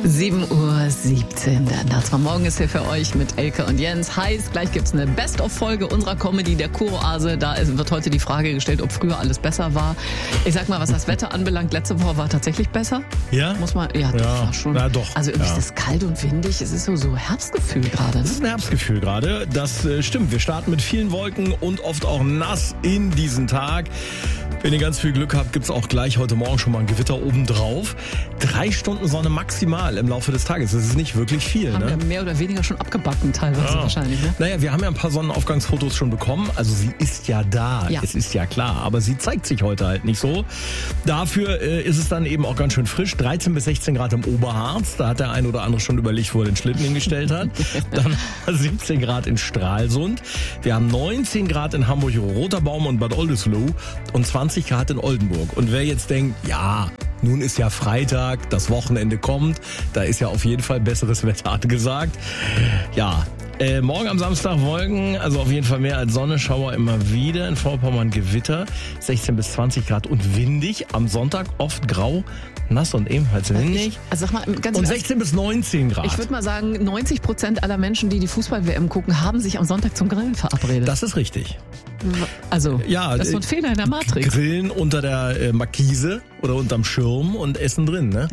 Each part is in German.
7:17 Uhr. Der Nazwa Morgen ist hier für euch mit Elke und Jens. Heißt, gleich gibt's eine Best-of-Folge unserer Comedy, der Kuro-Ase. Da wird heute die Frage gestellt, ob früher alles besser war. Ich sag mal, was das Wetter anbelangt, letzte Woche war tatsächlich besser. Ja? Muss man, ja, das war schon. Ja, doch. Also irgendwie ist es kalt und windig. Es ist so Herbstgefühl gerade. Es ist ein Herbstgefühl gerade. Das stimmt. Wir starten mit vielen Wolken und oft auch nass in diesen Tag. Wenn ihr ganz viel Glück habt, gibt's auch gleich heute Morgen schon mal ein Gewitter obendrauf. 3 Stunden Sonne maximal im Laufe des Tages. Das ist nicht wirklich viel. Haben ne? wir mehr oder weniger schon abgebacken teilweise wahrscheinlich. Ne? Naja, wir haben ja ein paar Sonnenaufgangsfotos schon bekommen. Also sie ist ja da, es ist ja klar. Aber sie zeigt sich heute halt nicht so. Dafür ist es dann eben auch ganz schön frisch. 13 bis 16 Grad im Oberharz. Da hat der ein oder andere schon überlegt, wo er den Schlitten hingestellt hat. Dann 17 Grad in Stralsund. Wir haben 19 Grad in Hamburg-Roterbaum und Bad Oldesloe und 20 Grad in Oldenburg. Und wer jetzt denkt, ja, nun ist ja Freitag, das Wochenende kommt, da ist ja auf jeden Fall besseres Wetter angesagt. Ja, morgen am Samstag Wolken, also auf jeden Fall mehr als Sonne, Schauer immer wieder, in Vorpommern Gewitter, 16 bis 20 Grad und windig, am Sonntag oft grau, nass und ebenfalls windig. Also sag mal, ganz und 16 bis 19 Grad. Ich würde mal sagen, 90% aller Menschen, die Fußball-WM gucken, haben sich am Sonntag zum Grillen verabredet. Das ist richtig. Also, ja, das ist so ein Fehler in der Matrix. Grillen unter der Markise oder unterm Schirm und essen drin, ne?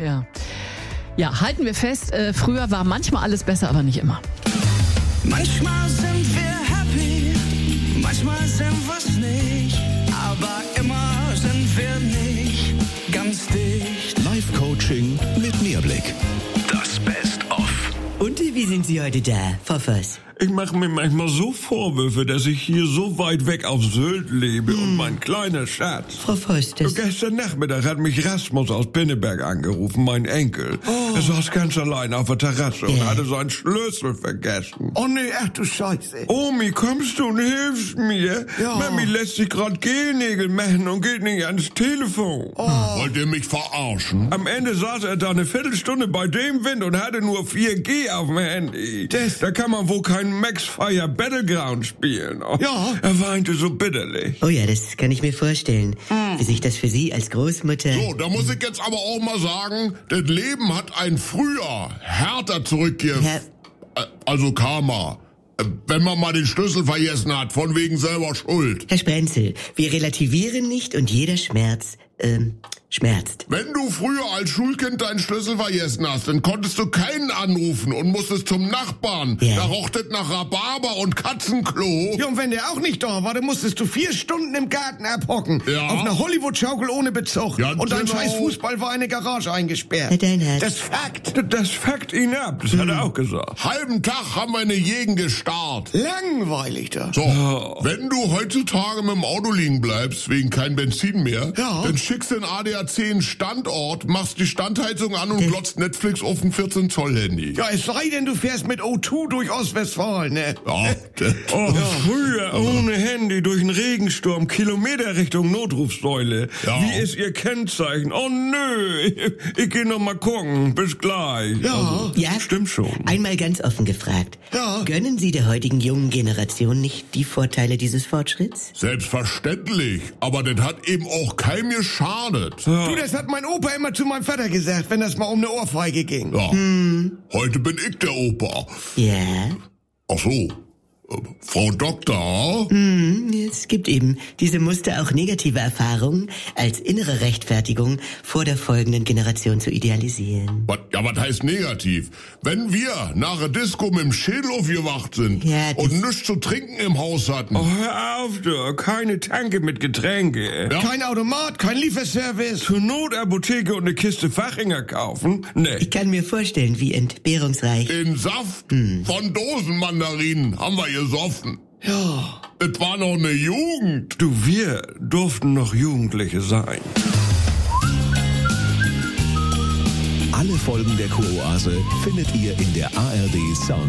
Ja, halten wir fest, früher war manchmal alles besser, aber nicht immer. Manchmal sind wir happy, manchmal sind wir's nicht, aber immer sind wir nicht ganz dicht. Live-Coaching mit Mehrblick. Das Best-of. Und wie sind Sie heute da, Frau Voss? Ich mache mir manchmal so Vorwürfe, dass ich hier so weit weg auf Sylt lebe und mein kleiner Schatz. Frau Voss, das... Gestern Nachmittag hat mich Rasmus aus Pinneberg angerufen, mein Enkel. Er saß ganz allein auf der Terrasse und hatte seinen Schlüssel vergessen. Oh nee, ach du Scheiße. Omi, kommst du und hilfst mir? Ja. Mami lässt sich grad Gelnägel machen und geht nicht ans Telefon. Wollt ihr mich verarschen? Am Ende saß er da eine Viertelstunde bei dem Wind und hatte nur 4G auf dem Handy. Da kann man wohl kein Max Fire Battleground spielen. Oh, Ja. Er weinte so bitterlich. Oh ja, das kann ich mir vorstellen. Wie sich das für Sie als Großmutter... So, da muss ich jetzt aber auch mal sagen, das Leben hat ein früher härter zurückgegeben. Also Karma. Wenn man mal den Schlüssel vergessen hat, von wegen selber Schuld. Herr Sprenzel, wir relativieren nicht und jeder Schmerz, schmerzt. Wenn du früher als Schulkind deinen Schlüssel vergessen hast, dann konntest du keinen anrufen und musstest zum Nachbarn. Ja. Da roch es nach Rhabarber und Katzenklo. Ja, und wenn der auch nicht da war, dann musstest du 4 Stunden im Garten abhocken. Ja. Auf einer Hollywood-Schaukel ohne Bezug. Ja, und dein genau. scheiß Fußball war in eine Garage eingesperrt. Herr Deinhardt. Das ist Fakt. Das fuckt ihn ab, das hat er auch gesagt. Halben Tag haben wir eine Gegend gestarrt. Langweilig da. So, wenn du heutzutage mit dem Auto liegen bleibst, wegen kein Benzin mehr, Ja. dann schickst du den ADAC einen Standort, machst die Standheizung an und glotzt Netflix auf ein 14-Zoll-Handy. Ja, es sei denn, du fährst mit O2 durch Ostwestfalen, ne? Ja, Früher ohne Handy durch einen Regensturm, Kilometer Richtung Notrufsäule. Ja. Wie ist ihr Kennzeichen? Oh nö, ich geh noch mal gucken. Bis gleich. Ja. Ja, Stimmt schon. einmal ganz offen gefragt. Ja. Gönnen Sie der heutigen jungen Generation nicht die Vorteile dieses Fortschritts? selbstverständlich. Aber das hat eben auch keinem geschadet. Du, das hat mein Opa immer zu meinem Vater gesagt, wenn das mal um eine Ohrfeige ging. Ja. Heute bin ich der Opa. Ja. Ach so. Frau Doktor? Es gibt eben diese Muster auch negative Erfahrungen als innere Rechtfertigung vor der folgenden Generation zu idealisieren. Was heißt negativ? Wenn wir nach der Disco mit dem Schädel aufgewacht sind Ja, das- und nichts zu trinken im Haus hatten. Oh, hör auf, du. Keine Tanke mit Getränke. Ja. Kein Automat, kein Lieferservice. Zur Notapotheke und eine Kiste Fachinger kaufen? Nee. Ich kann mir vorstellen, wie entbehrungsreich. Den Saft von Dosenmandarinen haben wir gesoffen. Ja. Das war noch eine Jugend. Du, wir durften noch Jugendliche sein. Alle Folgen der Kuro-Ase findet ihr in der ARD Sound